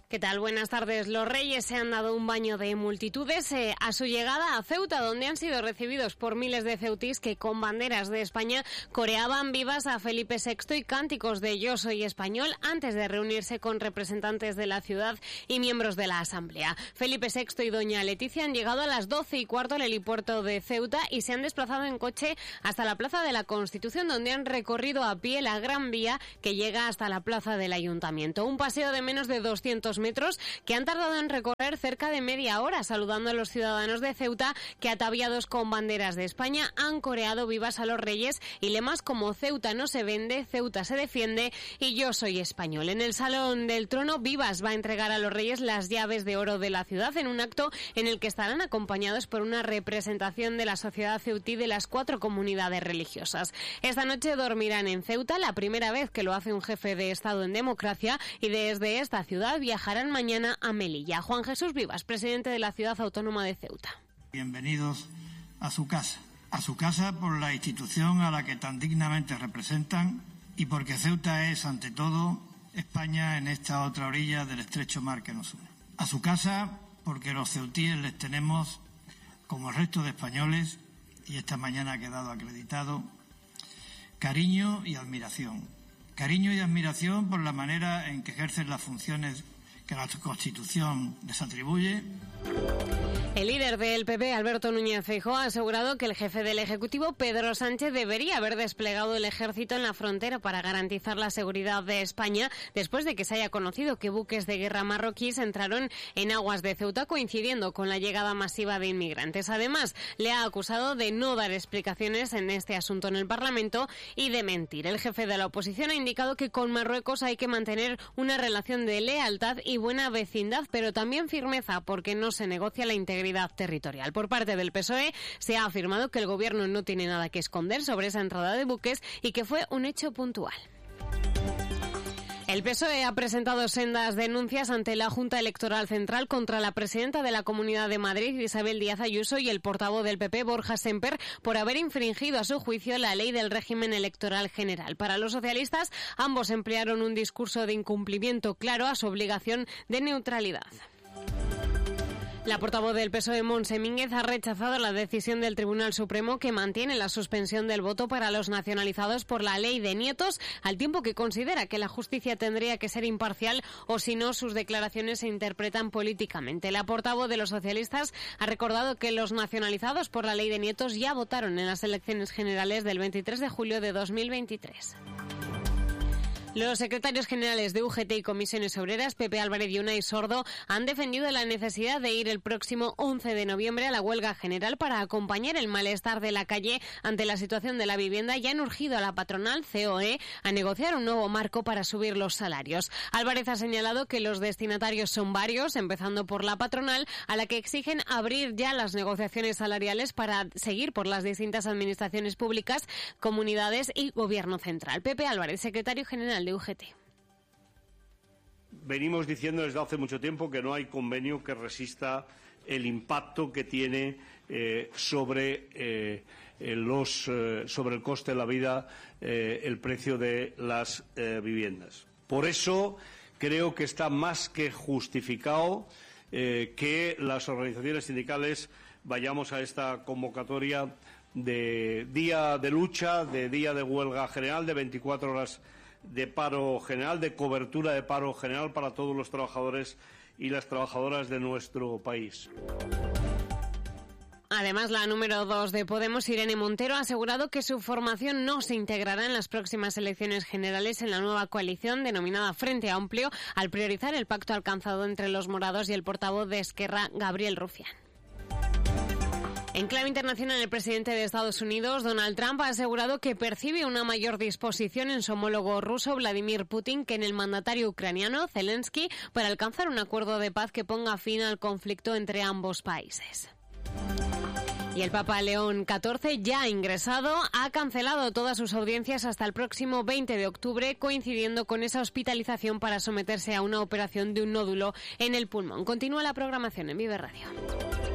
¿Qué tal? Buenas tardes. Los Reyes se han dado un baño de multitudes a su llegada a Ceuta, donde han sido recibidos por miles de ceutís que con banderas de España coreaban vivas a Felipe VI y cánticos de Yo soy español antes de reunirse con representantes de la ciudad y miembros de la Asamblea. Felipe VI y doña Leticia han llegado a las 12:15 al helipuerto de Ceuta y se han desplazado en coche hasta la Plaza de la Constitución, donde han recorrido a pie la Gran Vía que llega hasta la Plaza del Ayuntamiento. Un paseo de menos de 200 metros que han tardado en recorrer cerca de media hora, saludando a los ciudadanos de Ceuta que, ataviados con banderas de España, han coreado vivas a los Reyes y lemas como Ceuta no se vende, Ceuta se defiende y Yo soy español. En el Salón del Trono, Vivas va a entregar a los Reyes las llaves de oro de la ciudad en un acto en el que estarán acompañados por una representación de la sociedad ceutí de las 4 comunidades religiosas. Esta noche dormirán en Ceuta, la primera vez que lo hace un jefe de Estado en democracia, y desde esta ciudad viajarán mañana a Melilla. Juan Jesús Vivas, presidente de la Ciudad Autónoma de Ceuta. Bienvenidos a su casa por la institución a la que tan dignamente representan y porque Ceuta es, ante todo, España en esta otra orilla del estrecho mar que nos une. A su casa porque los ceutíes les tenemos, como el resto de españoles, y esta mañana ha quedado acreditado, cariño y admiración. Cariño y admiración por la manera en que ejercen las funciones que la Constitución les atribuye. El líder del PP, Alberto Núñez Feijóo, ha asegurado que el jefe del Ejecutivo, Pedro Sánchez, debería haber desplegado el ejército en la frontera para garantizar la seguridad de España después de que se haya conocido que buques de guerra marroquíes entraron en aguas de Ceuta, coincidiendo con la llegada masiva de inmigrantes. Además, le ha acusado de no dar explicaciones en este asunto en el Parlamento y de mentir. El jefe de la oposición ha indicado que con Marruecos hay que mantener una relación de lealtad y buena vecindad, pero también firmeza, porque no se negocia la integridad territorial. Por parte del PSOE se ha afirmado que el gobierno no tiene nada que esconder sobre esa entrada de buques y que fue un hecho puntual. El PSOE ha presentado sendas denuncias ante la Junta Electoral Central contra la presidenta de la Comunidad de Madrid, Isabel Díaz Ayuso, y el portavoz del PP, Borja Semper, por haber infringido a su juicio la ley del régimen electoral general. Para los socialistas, ambos emplearon un discurso de incumplimiento claro a su obligación de neutralidad. La portavoz del PSOE, Montse Mínguez, ha rechazado la decisión del Tribunal Supremo que mantiene la suspensión del voto para los nacionalizados por la ley de nietos, al tiempo que considera que la justicia tendría que ser imparcial o, si no, sus declaraciones se interpretan políticamente. La portavoz de los socialistas ha recordado que los nacionalizados por la ley de nietos ya votaron en las elecciones generales del 23 de julio de 2023. Los secretarios generales de UGT y Comisiones Obreras, Pepe Álvarez y Unai Sordo, han defendido la necesidad de ir el próximo 11 de noviembre a la huelga general para acompañar el malestar de la calle ante la situación de la vivienda y han urgido a la patronal COE a negociar un nuevo marco para subir los salarios. Álvarez ha señalado que los destinatarios son varios, empezando por la patronal, a la que exigen abrir ya las negociaciones salariales para seguir por las distintas administraciones públicas, comunidades y gobierno central. Pepe Álvarez, secretario general de UGT. Venimos diciendo desde hace mucho tiempo que no hay convenio que resista el impacto que tiene sobre el coste de la vida, el precio de las viviendas. Por eso creo que está más que justificado que las organizaciones sindicales vayamos a esta convocatoria de día de lucha, de día de huelga general, de 24 horas de paro general, de cobertura de paro general para todos los trabajadores y las trabajadoras de nuestro país. Además, la número 2 de Podemos, Irene Montero, ha asegurado que su formación no se integrará en las próximas elecciones generales en la nueva coalición denominada Frente Amplio, al priorizar el pacto alcanzado entre los morados y el portavoz de Esquerra, Gabriel Rufián. En clave internacional, el presidente de Estados Unidos, Donald Trump, ha asegurado que percibe una mayor disposición en su homólogo ruso, Vladimir Putin, que en el mandatario ucraniano, Zelensky, para alcanzar un acuerdo de paz que ponga fin al conflicto entre ambos países. Y el Papa León XIV, ya ingresado, ha cancelado todas sus audiencias hasta el próximo 20 de octubre, coincidiendo con esa hospitalización para someterse a una operación de un nódulo en el pulmón. Continúa la programación en Vive Radio.